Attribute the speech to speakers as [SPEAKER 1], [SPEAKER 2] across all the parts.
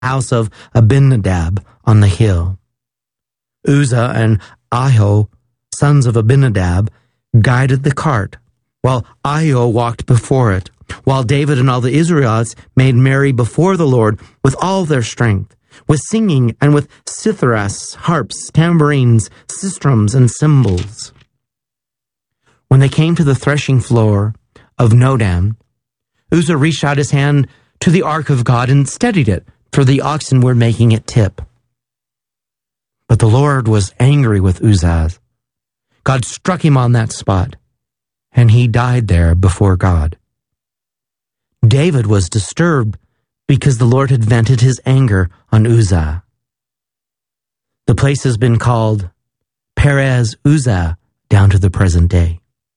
[SPEAKER 1] house of Abinadab on the hill. Uzzah and Ahio, sons of Abinadab, guided the cart, while Ahio walked before it, while David and all the Israelites made merry before the Lord with all their strength, with singing and with citharas, harps, tambourines, sistrums, and cymbals. When they came to the threshing floor of Nodan, Uzzah reached out his hand to the ark of God and steadied it, for the oxen were making it tip. But the Lord was angry with Uzzah. God struck him on that spot, and he died there before God. David was disturbed because the Lord had vented his anger on Uzzah. The place has been called Perez Uzzah down to the present day.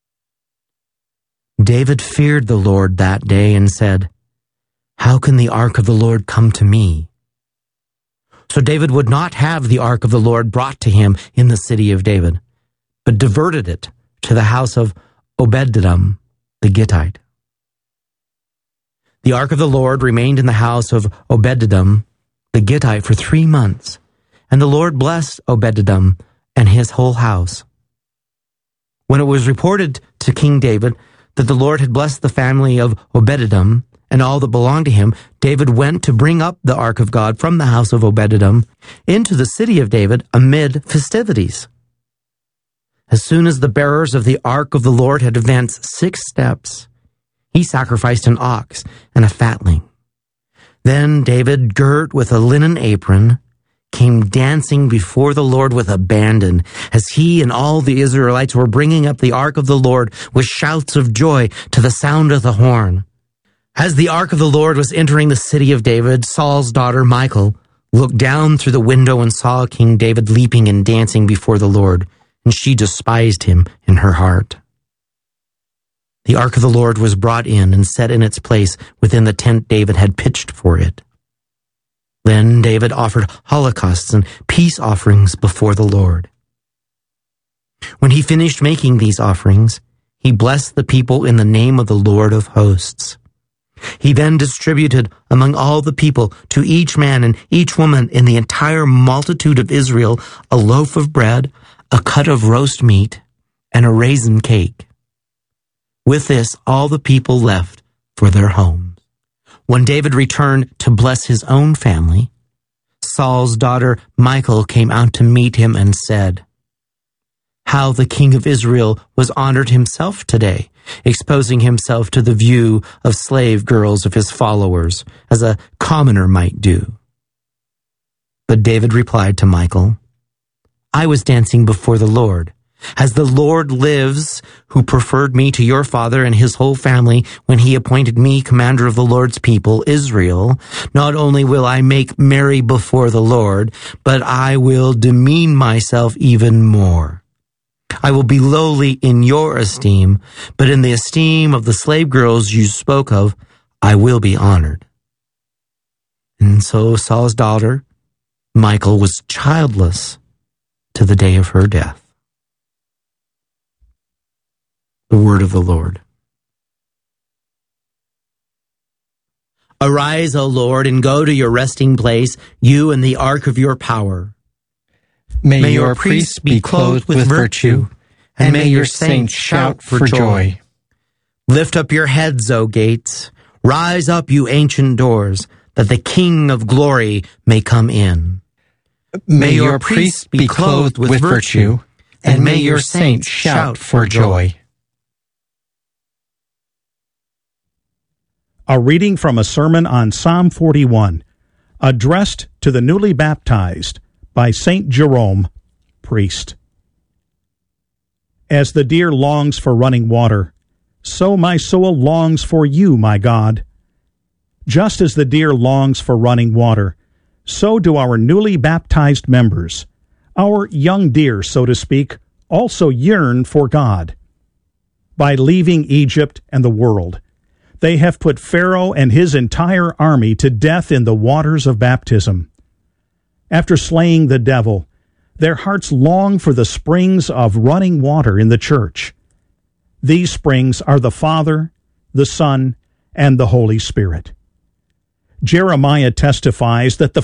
[SPEAKER 1] David feared the Lord that day and said, "How can the ark of the Lord come to me?" So David would not have the ark of the Lord brought to him in the city of David, but diverted it to the house of Obed-Edom the Gittite. The ark of the Lord remained in the house of Obed-Edom the Gittite for 3 months, and the Lord blessed Obed-Edom and his whole house. When it was reported to King David that the Lord had blessed the family of Obed-Edom and all that belonged to him, David went to bring up the ark of God from the house of Obed-Edom into the city of David amid festivities. As soon as the bearers of the ark of the Lord had advanced 6 steps, he sacrificed an ox and a fatling. Then David, girt with a linen apron, came dancing before the Lord with abandon, as he and all the Israelites were bringing up the ark of the Lord with shouts of joy to the sound of the horn. As the ark of the Lord was entering the city of David, Saul's daughter Michal looked down through the window and saw King David leaping and dancing before the Lord, and she despised him in her heart. The ark of the Lord was brought in and set in its place within the tent David had pitched for it. Then David offered holocausts and peace offerings before the Lord. When he finished making these offerings, he blessed the people in the name of the Lord of hosts. He then distributed among all the people, to each man and each woman in the entire multitude of Israel, a loaf of bread, a cut of roast meat, and a raisin cake. With this, all the people left for their homes. When David returned to bless his own family, Saul's daughter Michal came out to meet him and said, "How the king of Israel was honored himself today, exposing himself to the view of slave girls of his followers, as a commoner might do." But David replied to Michal, "I was dancing before the Lord. As the Lord lives, who preferred me to your father and his whole family when he appointed me commander of the Lord's people, Israel, not only will I make merry before the Lord, but I will demean myself even more. I will be lowly in your esteem, but in the esteem of the slave girls you spoke of, I will be honored." And so Saul's daughter, Michal, was childless to the day of her death. The word of the Lord. Arise, O Lord, and go to your resting place, you and the ark of your power.
[SPEAKER 2] May your priests be clothed with virtue, and may your saints shout for joy.
[SPEAKER 1] Lift up your heads, O gates. Rise up, you ancient doors, that the King of glory may come in.
[SPEAKER 2] May your priests be clothed with virtue, and may your saints shout for joy.
[SPEAKER 3] A reading from a sermon on Psalm 41, addressed to the newly baptized by St. Jerome, priest. As the deer longs for running water, so my soul longs for you, my God. Just as the deer longs for running water, so do our newly baptized members, our young deer, so to speak, also yearn for God. By leaving Egypt and the world, they have put Pharaoh and his entire army to death in the waters of baptism. After slaying the devil, their hearts long for the springs of running water in the church. These springs are the Father, the Son, and the Holy Spirit. Jeremiah testifies that the